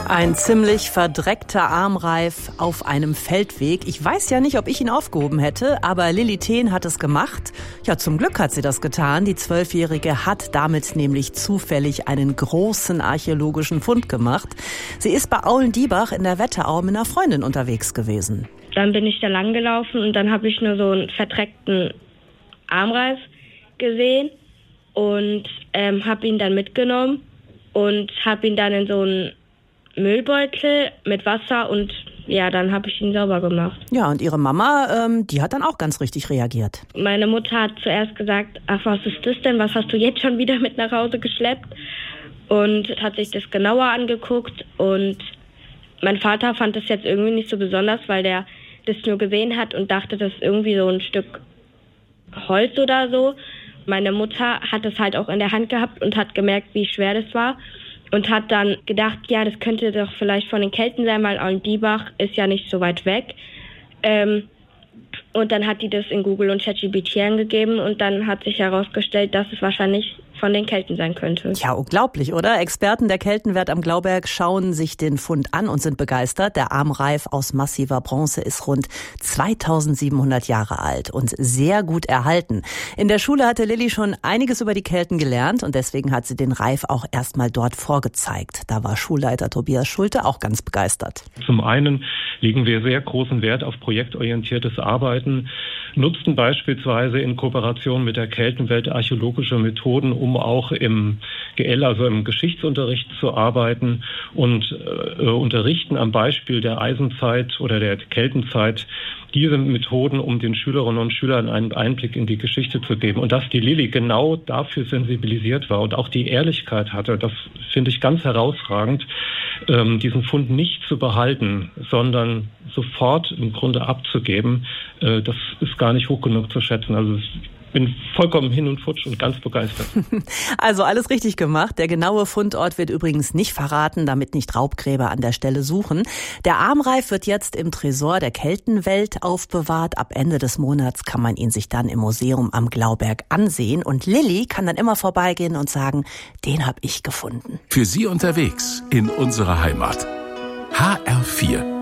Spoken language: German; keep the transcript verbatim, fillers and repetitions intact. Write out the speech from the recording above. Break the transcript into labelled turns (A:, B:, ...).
A: Ein ziemlich verdreckter Armreif auf einem Feldweg. Ich weiß ja nicht, ob ich ihn aufgehoben hätte, aber Lilly Thehn hat es gemacht. Ja, zum Glück hat sie das getan. Die Zwölfjährige hat damit nämlich zufällig einen großen archäologischen Fund gemacht. Sie ist bei Aulendiebach in der Wetterau mit einer Freundin unterwegs gewesen.
B: Dann bin ich da lang gelaufen und dann habe ich nur so einen verdreckten Armreif gesehen und ähm, habe ihn dann mitgenommen und habe ihn dann in so einen Müllbeutel mit Wasser und ja, dann habe ich ihn sauber gemacht.
A: Ja, und ihre Mama, ähm, die hat dann auch ganz richtig reagiert.
B: Meine Mutter hat zuerst gesagt, ach, was ist das denn? Was hast du jetzt schon wieder mit nach Hause geschleppt? Und hat sich das genauer angeguckt und mein Vater fand das jetzt irgendwie nicht so besonders, weil der das nur gesehen hat und dachte, das ist irgendwie so ein Stück Holz oder so. Meine Mutter hat es halt auch in der Hand gehabt und hat gemerkt, wie schwer das war. Und hat dann gedacht, ja, das könnte doch vielleicht von den Kelten sein, weil Aulendiebach ist ja nicht so weit weg. Ähm, und dann hat die das in Google und ChatGPT eingegeben und dann hat sich herausgestellt, dass es wahrscheinlich von den Kelten sein könnte.
A: Ja, unglaublich, oder? Experten der Keltenwelt am Glauberg schauen sich den Fund an und sind begeistert. Der Armreif aus massiver Bronze ist rund zweitausendsiebenhundert Jahre alt und sehr gut erhalten. In der Schule hatte Lilly schon einiges über die Kelten gelernt und deswegen hat sie den Reif auch erstmal dort vorgezeigt. Da war Schulleiter Tobias Schulte auch ganz begeistert.
C: Zum einen legen wir sehr großen Wert auf projektorientiertes Arbeiten, nutzten beispielsweise in Kooperation mit der Keltenwelt archäologische Methoden, um auch im G L, also im Geschichtsunterricht zu arbeiten und äh, unterrichten am Beispiel der Eisenzeit oder der Keltenzeit diese Methoden, um den Schülerinnen und Schülern einen Einblick in die Geschichte zu geben. Und dass die Lilly genau dafür sensibilisiert war und auch die Ehrlichkeit hatte, das finde ich ganz herausragend, ähm, diesen Fund nicht zu behalten, sondern sofort im Grunde abzugeben, äh, das ist gar nicht hoch genug zu schätzen. Also ich bin vollkommen hin und futsch und ganz begeistert.
A: Also alles richtig gemacht. Der genaue Fundort wird übrigens nicht verraten, damit nicht Raubgräber an der Stelle suchen. Der Armreif wird jetzt im Tresor der Keltenwelt aufbewahrt. Ab Ende des Monats kann man ihn sich dann im Museum am Glauberg ansehen. Und Lilly kann dann immer vorbeigehen und sagen, den habe ich gefunden.
D: Für Sie unterwegs in unserer Heimat. H R vier